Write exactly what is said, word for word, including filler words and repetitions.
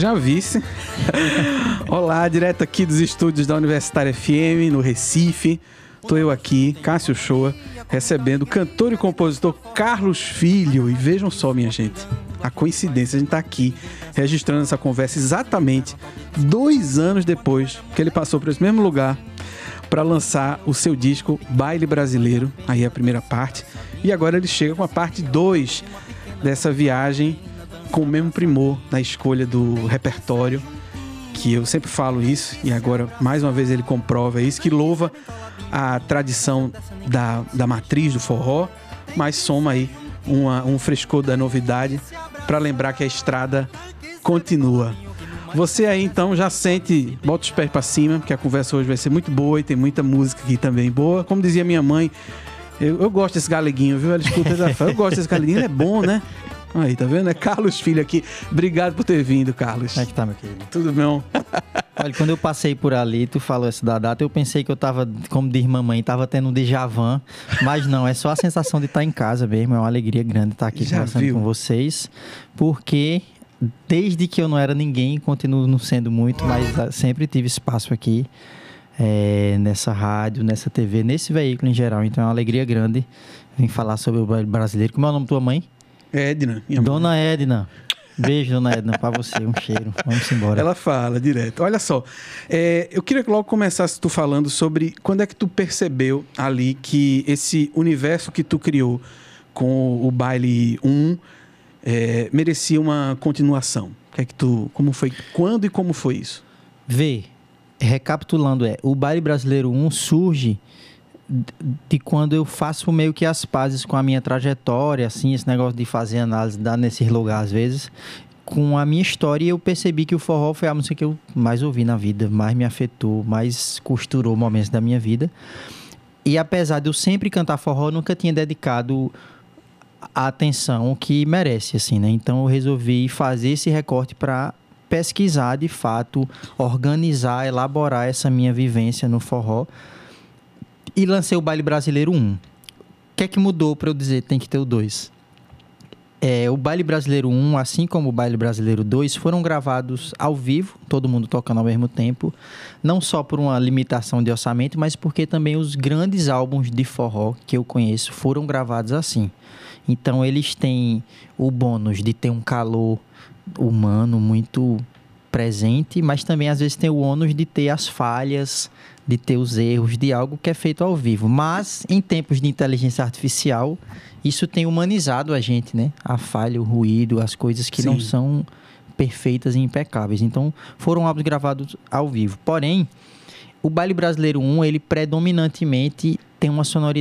Já visse. Olá, direto aqui dos estúdios da Universitária F M, no Recife. Estou eu aqui, Cássio Shoa, recebendo o cantor e compositor Carlos Filho. E vejam só, minha gente, a coincidência, a gente está aqui registrando essa conversa exatamente dois anos depois que ele passou por esse mesmo lugar para lançar o seu disco Baile Brasileiro, aí é a primeira parte. E agora ele chega com a parte dois dessa viagem, com o mesmo primor na escolha do repertório, que eu sempre falo isso, e agora mais uma vez ele comprova isso, que louva a tradição da, da matriz do forró, mas soma aí uma, um frescor da novidade para lembrar que a estrada continua. Você aí então já sente, bota os pés para cima, porque a conversa hoje vai ser muito boa e tem muita música aqui também boa. Como dizia minha mãe, eu, eu gosto desse galeguinho, viu? Ela escuta, ela fala, eu gosto desse galeguinho, ele é bom, né? Aí, tá vendo? É Carlos Filho aqui. Obrigado por ter vindo, Carlos. Como é que tá, meu querido? Tudo bom? Olha, quando eu passei por ali, tu falou essa da data, eu pensei que eu tava, como diz mamãe, tava tendo um déjà vu, mas não, é só a sensação de estar em casa mesmo, é uma alegria grande estar aqui Já conversando viu? com vocês, porque desde que eu não era ninguém, continuo não sendo muito, mas sempre tive espaço aqui, é, nessa rádio, nessa T V, nesse veículo em geral, então é uma alegria grande vir falar sobre o baile brasileiro. Como é o nome da tua mãe? Edna. Minha Dona mãe. Edna. Beijo, Dona Edna, pra você, um cheiro. Vamos embora. Ela fala direto. Olha só, é, eu queria que logo começasse tu falando sobre quando é que tu percebeu ali que esse universo que tu criou com o Baile um é, merecia uma continuação. O que é que tu, como foi, quando e como foi isso? Vê, recapitulando, é, o Baile Brasileiro um surge de quando eu faço meio que as pazes com a minha trajetória, assim, esse negócio de fazer análise, dar nesses lugares às vezes, com a minha história, e eu percebi que o forró foi a música que eu mais ouvi na vida, mais me afetou, mais costurou momentos da minha vida. E apesar de eu sempre cantar forró, eu nunca tinha dedicado a atenção que merece, assim, né? Então eu resolvi fazer esse recorte para pesquisar, de fato, organizar, elaborar essa minha vivência no forró. E lancei o Baile Brasileiro um. O que é que mudou para eu dizer tem que ter o dois? É, o Baile Brasileiro um, assim como o Baile Brasileiro dois, foram gravados ao vivo, todo mundo tocando ao mesmo tempo, não só por uma limitação de orçamento, mas porque também os grandes álbuns de forró que eu conheço foram gravados assim. Então eles têm o bônus de ter um calor humano muito presente, mas também às vezes tem o ônus de ter as falhas, de ter os erros de algo que é feito ao vivo. Mas em tempos de inteligência artificial, isso tem humanizado a gente, né? A falha, o ruído, as coisas que Sim. não são perfeitas e impecáveis. Então foram álbuns gravados ao vivo. Porém, o Baile Brasileiro um, ele predominantemente tem uma sonoridade